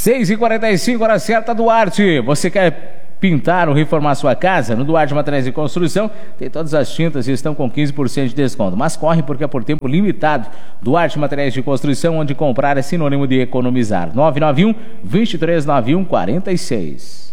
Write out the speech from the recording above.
6h45, hora certa, Duarte. Você quer pintar ou reformar sua casa? No Duarte Materiais de Construção tem todas as tintas e estão com 15% de desconto. Mas corre porque é por tempo limitado. Duarte Materiais de Construção, onde comprar é sinônimo de economizar. 991-2391-46.